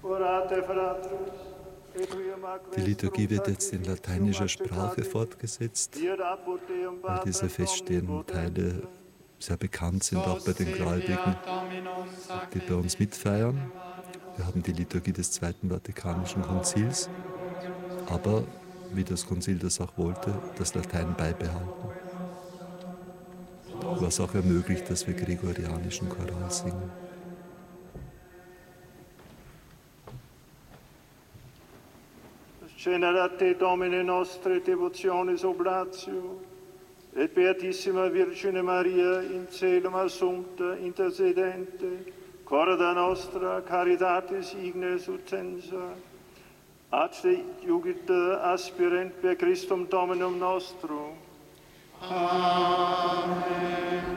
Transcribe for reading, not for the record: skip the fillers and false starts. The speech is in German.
Die Liturgie wird jetzt in lateinischer Sprache fortgesetzt, weil diese feststehenden Teile sehr bekannt sind, auch bei den Gläubigen, die bei uns mitfeiern. Wir haben die Liturgie des Zweiten Vatikanischen Konzils, aber, wie das Konzil das auch wollte, das Latein beibehalten. Was auch ermöglicht, dass wir gregorianischen Choral singen. Generate Domine nostre devotionis oblatio, et Beatissima Virgine Maria in celum assumpta intercedente, corda nostra caritatis ignes utensa, ad te iugite aspirent per Christum Dominum nostrum. Amen.